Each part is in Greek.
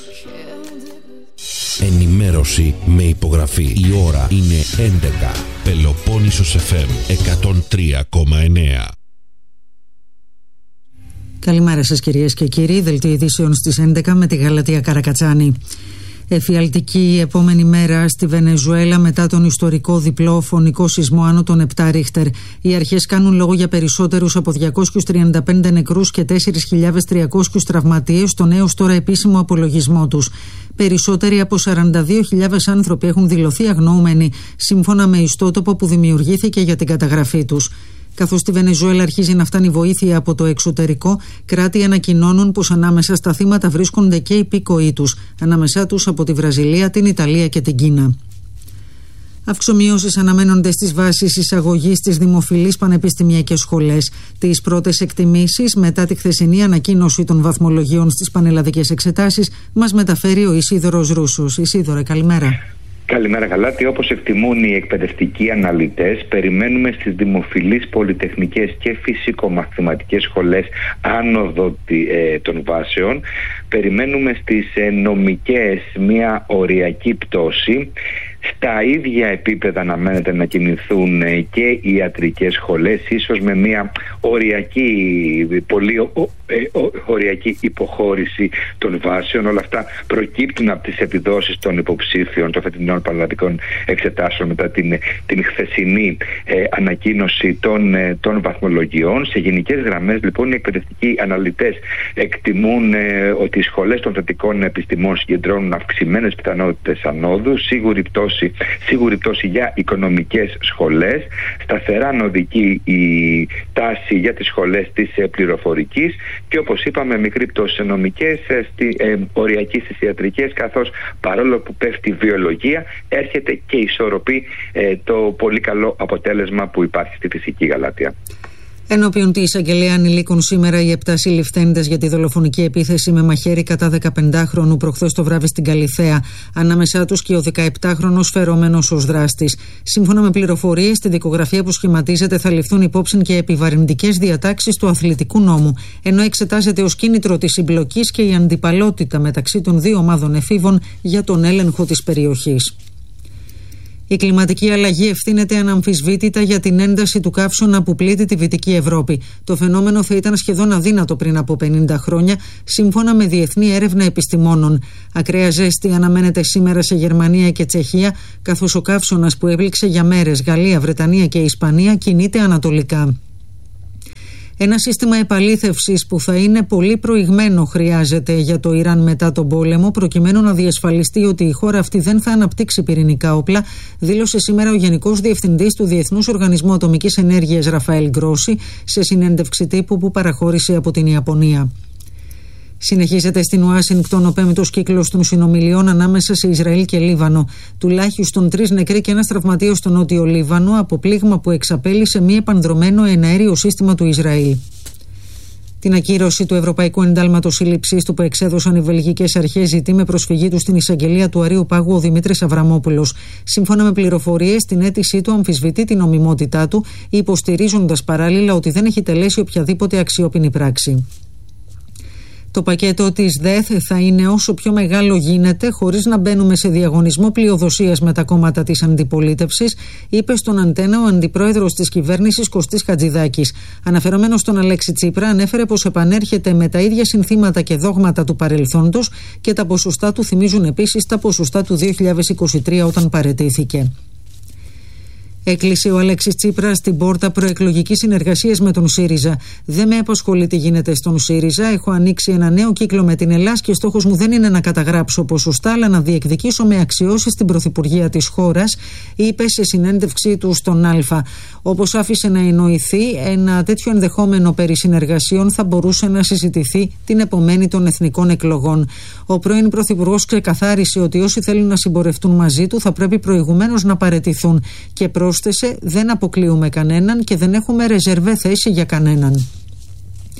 Ενημέρωση με υπογραφή. Η ώρα είναι 11. Πελοπόννησος FM 103,9. Καλημέρα σας κυρίες και κύριοι. Δελτίο ειδήσεων στις 11 με τη Γαλατεία Καρακατσάνη. Εφιαλτική επόμενη μέρα στη Βενεζουέλα μετά τον ιστορικό διπλό φωνικό σεισμό άνω των 7 Ρίχτερ. Οι αρχές κάνουν λόγο για περισσότερους από 235 νεκρούς και 4.300 τραυματίες στον έως τώρα επίσημο απολογισμό τους. Περισσότεροι από 42.000 άνθρωποι έχουν δηλωθεί αγνοούμενοι, σύμφωνα με ιστότοπο που δημιουργήθηκε για την καταγραφή τους. Καθώς στη Βενεζουέλα αρχίζει να φτάνει βοήθεια από το εξωτερικό, κράτη ανακοινώνουν πως ανάμεσα στα θύματα βρίσκονται και οι υπήκοοι τους, ανάμεσά τους από τη Βραζιλία, την Ιταλία και την Κίνα. Αυξομοιώσεις αναμένονται στις βάσεις εισαγωγής στις δημοφιλείς πανεπιστημιακές σχολές. Τις πρώτες εκτιμήσεις μετά τη χθεσινή ανακοίνωση των βαθμολογίων στις πανελλαδικές εξετάσεις μας μεταφέρει ο Ισίδωρος Ρούσος. Ισίδωρε, καλημέρα. Καλημέρα Γαλάτη. Όπως εκτιμούν οι εκπαιδευτικοί αναλυτές, περιμένουμε στις δημοφιλείς πολυτεχνικές και φυσικομαθηματικές σχολές άνοδο των βάσεων. Περιμένουμε στις νομικές μια οριακή πτώση. Στα ίδια επίπεδα αναμένεται να κινηθούν και οι ιατρικές σχολές, ίσως με μια οριακή υποχώρηση των βάσεων. Όλα αυτά προκύπτουν από τις επιδόσεις των υποψήφιων των φετινών πανελλαδικών εξετάσεων μετά την χθεσινή ανακοίνωση των βαθμολογιών. Σε γενικές γραμμές λοιπόν οι εκπαιδευτικοί αναλυτές εκτιμούν ότι οι σχολές των θετικών επιστημών συγκεντρώνουν αυξημένες πιθανότητες ανόδου, σίγουρη πτώση για οικονομικές σχολές, σταθερά ανωδική η τάση για τις σχολές της πληροφορικής και όπως είπαμε μικρή πτώση σε νομικές, οριακή στις ιατρικές, καθώς παρόλο που πέφτει η βιολογία έρχεται και ισορροπεί το πολύ καλό αποτέλεσμα που υπάρχει στη φυσική, Γαλάτεια. Ενώπιον τη εισαγγελέα ανηλίκων σήμερα οι 7 συλληφθέντες για τη δολοφονική επίθεση με μαχαίρι κατά 15χρονου προχθές το βράδυ στην Καλιθέα. Ανάμεσά τους και ο 17χρονος φερόμενος ως δράστης. Σύμφωνα με πληροφορίες, στη δικογραφία που σχηματίζεται θα ληφθούν υπόψη και επιβαρυντικές διατάξεις του αθλητικού νόμου, ενώ εξετάζεται ως κίνητρο της συμπλοκής και η αντιπαλότητα μεταξύ των δύο ομάδων εφήβων για τον έλεγχο της περιοχής. Η κλιματική αλλαγή ευθύνεται αναμφισβήτητα για την ένταση του καύσωνα που πλήττει τη Δυτική Ευρώπη. Το φαινόμενο θα ήταν σχεδόν αδύνατο πριν από 50 χρόνια, σύμφωνα με διεθνή έρευνα επιστημόνων. Ακραία ζέστη αναμένεται σήμερα σε Γερμανία και Τσεχία, καθώς ο καύσωνας που έπληξε για μέρες Γαλλία, Βρετανία και Ισπανία κινείται ανατολικά. Ένα σύστημα επαλήθευσης που θα είναι πολύ προηγμένο χρειάζεται για το Ιράν μετά τον πόλεμο, προκειμένου να διασφαλιστεί ότι η χώρα αυτή δεν θα αναπτύξει πυρηνικά όπλα, δήλωσε σήμερα ο Γενικός Διευθυντής του Διεθνούς Οργανισμού Ατομικής Ενέργειας Ραφαέλ Γκρόσι σε συνέντευξη τύπου που παραχώρησε από την Ιαπωνία. Συνεχίζεται στην Ουάσιγκτον ο 5ος κύκλος των συνομιλιών ανάμεσα σε Ισραήλ και Λίβανο. Τουλάχιστον 3 νεκροί και ένας τραυματίας στο νότιο Λίβανο από πλήγμα που εξαπέλυσε μη επανδρωμένο εναέριο σύστημα του Ισραήλ. Την ακύρωση του Ευρωπαϊκού Εντάλματος Σύλληψης του που εξέδωσαν οι βελγικές αρχές ζητεί με προσφυγή του στην εισαγγελία του Αρείου Πάγου ο Δημήτρης Αβραμόπουλος. Σύμφωνα με πληροφορίες, στην αίτησή του αμφισβητεί την νομιμότητά του, υποστηρίζοντας παράλληλα ότι δεν έχει τελέσει οποιαδήποτε αξιόπινη πράξη. Το πακέτο της ΔΕΘ θα είναι όσο πιο μεγάλο γίνεται, χωρίς να μπαίνουμε σε διαγωνισμό πλειοδοσίας με τα κόμματα της αντιπολίτευσης, είπε στον Αντένα ο αντιπρόεδρος της κυβέρνησης Κωστής Χατζηδάκης. Αναφερόμενος στον Αλέξη Τσίπρα, ανέφερε πως επανέρχεται με τα ίδια συνθήματα και δόγματα του παρελθόντος και τα ποσοστά του θυμίζουν επίσης τα ποσοστά του 2023 όταν παραιτήθηκε. Έκλεισε ο Αλέξης Τσίπρας στην πόρτα προεκλογικής συνεργασίας με τον ΣΥΡΙΖΑ. Δεν με απασχολεί τι γίνεται στον ΣΥΡΙΖΑ. Έχω ανοίξει ένα νέο κύκλο με την Ελλάς και στόχος μου δεν είναι να καταγράψω ποσοστά, αλλά να διεκδικήσω με αξιώσεις την πρωθυπουργία της χώρας, είπε σε συνέντευξή του στον Α. Όπως άφησε να εννοηθεί, ένα τέτοιο ενδεχόμενο περί συνεργασιών θα μπορούσε να συζητηθεί την επομένη των εθνικών εκλογών. Ο πρώην πρωθυπουργός ξεκαθάρισε ότι όσοι θέλουν να συμπορευτούν μαζί του θα πρέπει προηγουμένως να παραιτηθούν και πρόσθεσε: δεν αποκλείουμε κανέναν και δεν έχουμε ρεζερβέ θέση για κανέναν.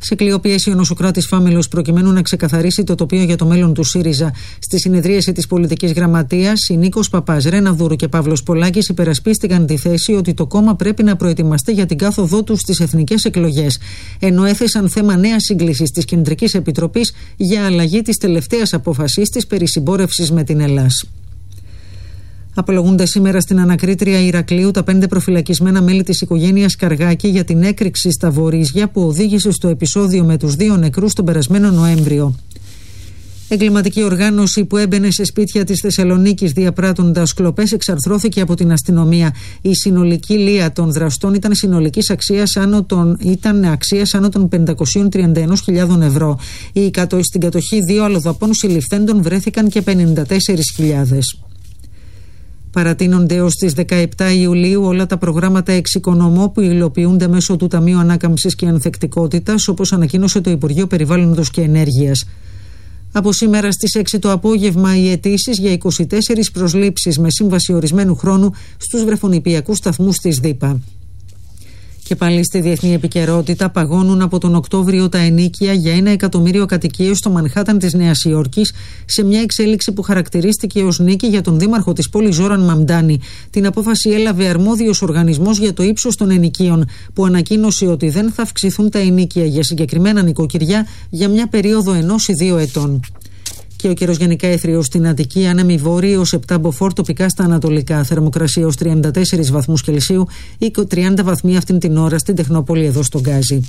Σε κλειοπίεση ο νοσοκράτης Φάμελος προκειμένου να ξεκαθαρίσει το τοπίο για το μέλλον του ΣΥΡΙΖΑ. Στη συνεδρίαση της πολιτικής γραμματείας, οι Νίκος Παπάς, Ρένα Δούρου και Παύλος Πολάκης υπερασπίστηκαν τη θέση ότι το κόμμα πρέπει να προετοιμαστεί για την κάθοδό του στις εθνικές εκλογές. Ενώ έθεσαν θέμα νέας σύγκλησης της Κεντρικής Επιτροπής για αλλαγή της τελευταίας απόφασης της περί συμπόρευσης με την Ελλάς. Απολογούνται σήμερα στην ανακρίτρια Ηρακλείου τα 5 προφυλακισμένα μέλη της οικογένειας Καργάκη για την έκρηξη στα Βορίζια που οδήγησε στο επεισόδιο με τους 2 νεκρούς τον περασμένο Νοέμβριο. Εγκληματική οργάνωση που έμπαινε σε σπίτια της Θεσσαλονίκης διαπράττοντας κλοπές εξαρθρώθηκε από την αστυνομία. Η συνολική λία των δραστών ήταν συνολικής αξίας άνω των 531.000 ευρώ. Στην κατοχή 2 αλλοδαπών συλληφθέντων βρέθηκαν και 54.000. Παρατείνονται έως τις 17 Ιουλίου όλα τα προγράμματα εξοικονομώ που υλοποιούνται μέσω του Ταμείου Ανάκαμψης και Ανθεκτικότητας, όπως ανακοίνωσε το Υπουργείο Περιβάλλοντος και Ενέργειας. Από σήμερα στις 6 το απόγευμα οι αιτήσεις για 24 προσλήψεις με σύμβαση ορισμένου χρόνου στους βρεφονιπιακούς σταθμούς της ΔΥΠΑ. Και πάλι στη διεθνή επικαιρότητα, παγώνουν από τον Οκτώβριο τα ενοίκια για 1 εκατομμύριο κατοικίες στο Μανχάταν της Νέας Υόρκης, σε μια εξέλιξη που χαρακτηρίστηκε ως νίκη για τον δήμαρχο της πόλης Ζόραν Μαμντάνη. Την απόφαση έλαβε αρμόδιος οργανισμός για το ύψος των ενοικίων, που ανακοίνωσε ότι δεν θα αυξηθούν τα ενοίκια για συγκεκριμένα νοικοκυριά για μια περίοδο 1 ή 2 ετών. Και ο καιρός γενικά έθριος στην Αττική, άνεμοι βόρειοι ως 7 μποφόρ, τοπικά στα ανατολικά. Θερμοκρασία ως 34 βαθμούς Κελσίου ή 30 βαθμοί αυτήν την ώρα στην Τεχνόπολη εδώ στον Γκάζι.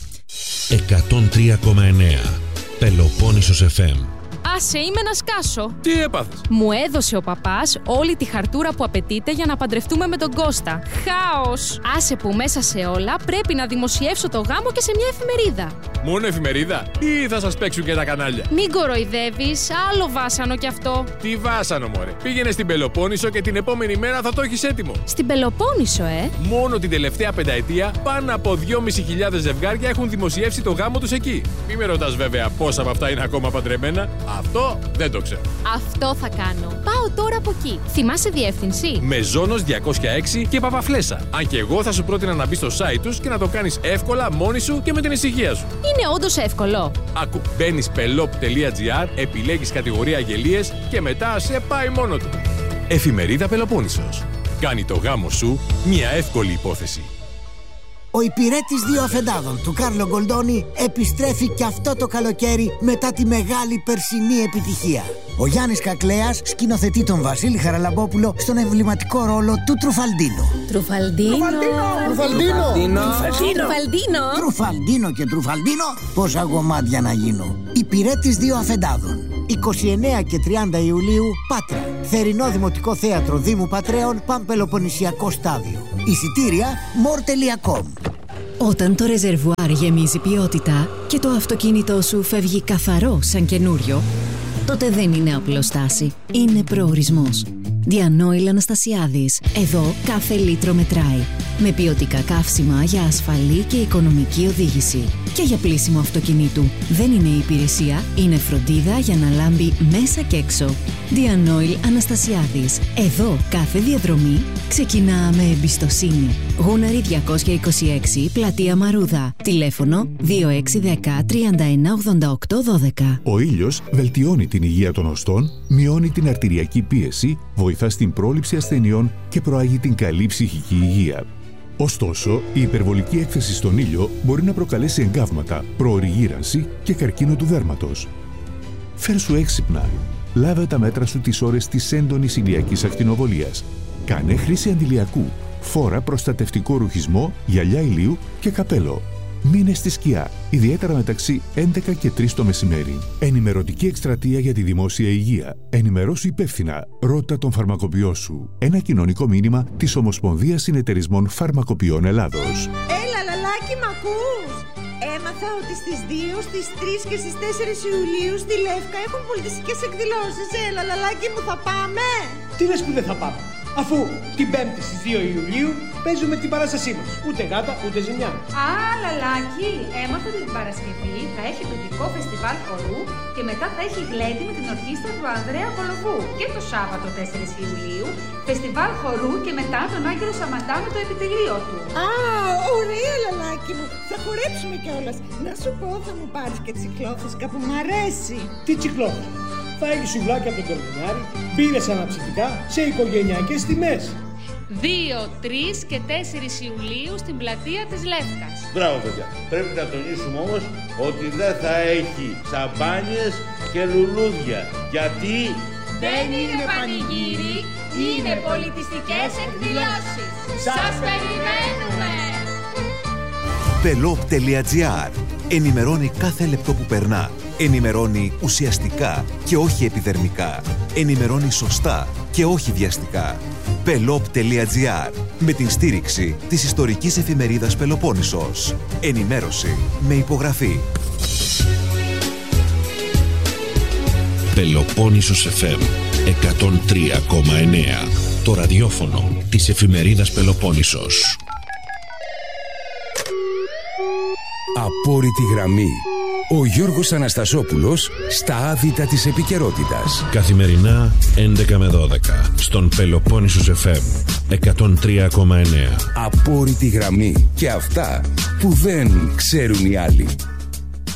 103,9 Πελοπόννησος FM. Άσε, είμαι να σκάσω. Τι έπαθες? Μου έδωσε ο παπάς όλη τη χαρτούρα που απαιτείται για να παντρευτούμε με τον Κώστα. Χάος! Άσε που μέσα σε όλα πρέπει να δημοσιεύσω το γάμο και σε μια εφημερίδα. Μόνο εφημερίδα ή θα σας παίξουν και τα κανάλια? Μην κοροϊδεύεις, άλλο βάσανο κι αυτό. Τι βάσανο, μωρέ? Πήγαινε στην Πελοπόννησο και την επόμενη μέρα θα το έχεις έτοιμο. Στην Πελοπόννησο, Μόνο την τελευταία πενταετία πάνω από 2.500 ζευγάρια έχουν δημοσιεύσει το γάμο τους εκεί. Μη με ρωτάς βέβαια πόσα από αυτά είναι ακόμα παντρεμένα. Αυτό δεν το ξέρω. Αυτό θα κάνω. Πάω τώρα από εκεί. Θυμάσαι διεύθυνση? Μεζόνος 206 και Παπαφλέσσα. Αν και εγώ θα σου πρότεινα να μπεις στο site τους και να το κάνεις εύκολα μόνη σου και με την ησυχία σου. Είναι όντως εύκολο? Άκου, μπαίνεις pelop.gr, επιλέγεις κατηγορία αγγελίες και μετά σε πάει μόνο του. Εφημερίδα Πελοπόννησος. Κάνει το γάμο σου μια εύκολη υπόθεση. Ο υπηρέτης 2 αφεντάδων του Κάρλο Γκολντόνι επιστρέφει και αυτό το καλοκαίρι μετά τη μεγάλη περσινή επιτυχία. Ο Γιάννης Κακλέας σκηνοθετεί τον Βασίλη Χαραλαμπόπουλο στον εμβληματικό ρόλο του Τρουφαλντίνο. Τρουφαλντίνο και Τρουφαλντίνο, πόσα κομμάτια να γίνω. Υπηρέτης 2 αφεντάδων. 29 και 30 Ιουλίου, Πάτρα. Θερινό Δημοτικό Θέατρο Δήμου Πατρέων, Παμπελοποννησιακό Στάδιο. Εισιτήρια more.com. Όταν το ρεζερβουάρ γεμίζει ποιότητα και το αυτοκίνητό σου φεύγει καθαρό σαν καινούριο, τότε δεν είναι απλοστάση, είναι προορισμός. Διανόηλ Αναστασιάδης. Εδώ κάθε λίτρο μετράει. Με ποιοτικά καύσιμα για ασφαλή και οικονομική οδήγηση. Και για πλύσιμο αυτοκινήτου. Δεν είναι υπηρεσία, είναι φροντίδα για να λάμπει μέσα και έξω. Διανόηλ Αναστασιάδης. Εδώ κάθε διαδρομή ξεκινά με εμπιστοσύνη. Γούναρη 226, Πλατεία Μαρούδα. Τηλέφωνο 2610 318812. Ο ήλιος βελτιώνει την υγεία των οστών, μειώνει την αρτηριακή πίεση, βοηθά στην πρόληψη ασθενειών και προάγει την καλή ψυχική υγεία. Ωστόσο, η υπερβολική έκθεση στον ήλιο μπορεί να προκαλέσει εγκάβματα, προωρή γύρανση και καρκίνο του δέρματος. Φέρσου έξυπνα. Λάβε τα μέτρα σου τις ώρες της έντονης ηλιακής ακτινοβολίας. Κάνε χρήση αντιλιακού. Φόρα προστατευτικό ρουχισμό, γυαλιά ηλίου και καπέλο. Μείνε στη σκιά, ιδιαίτερα μεταξύ 11 και 3 το μεσημέρι. Ενημερωτική εκστρατεία για τη δημόσια υγεία. Ενημερώσου υπεύθυνα. Ρώτα τον φαρμακοποιό σου. Ένα κοινωνικό μήνυμα της Ομοσπονδίας Συνεταιρισμών Φαρμακοποιών Ελλάδος. Έλα, λαλάκι, μ' ακούς? Έμαθα ότι στις 2, στις 3 και στις 4 Ιουλίου στη Λεύκα έχουν πολιτιστικές εκδηλώσεις. Έλα, λαλάκι μου, θα πάμε? Τι λες που δεν θα πάμε? Αφού την Πέμπτη στις 2 Ιουλίου παίζουμε την παράστασή μας. Ούτε γάτα, ούτε ζημιά. Α, Λαλάκι, έμαθα ότι την Παρασκευή θα έχει τοπικό φεστιβάλ χορού και μετά θα έχει γλέντι με την ορχήστρα του Ανδρέα Κολοβού. Και το Σάββατο 4 Ιουλίου, φεστιβάλ χορού και μετά τον Άγγελο Σαματά με το επιτελείο του. Α, ωραία, Λαλάκι μου. Θα χορέψουμε κιόλας. Να σου πω, θα μου πάρεις και τσικλόφουσκα που μ' αρέσει. Τι τσικλόφουσκα? Θα έχει σουβλάκια από τον Κορμινιάρη, μπύρες αναψυκτικά σε οικογενειακές τιμές. 2, 3 και 4 Ιουλίου στην πλατεία της Λεύκας. Μπράβο, παιδιά. Πρέπει να τονίσουμε όμως ότι δεν θα έχει σαμπάνιες και λουλούδια. Γιατί δεν είναι πανηγύρι, είναι πολιτιστικές εκδηλώσεις. Σας περιμένουμε! Pelop.gr. Ενημερώνει κάθε λεπτό που περνά. Ενημερώνει ουσιαστικά και όχι επιδερμικά. Ενημερώνει σωστά και όχι βιαστικά. Pelop.gr. Με την στήριξη της ιστορικής εφημερίδας Πελοπόννησος. Ενημέρωση με υπογραφή. Πελοπόννησος FM 103,9. Το ραδιόφωνο της εφημερίδας Πελοπόννησος. Απόρριτη γραμμή. Ο Γιώργος Αναστασόπουλος στα άδυτα της επικαιρότητας. Καθημερινά 11 με 12 στον Πελοπόννησος FM 103,9. Απόρριτη γραμμή. Και αυτά που δεν ξέρουν οι άλλοι.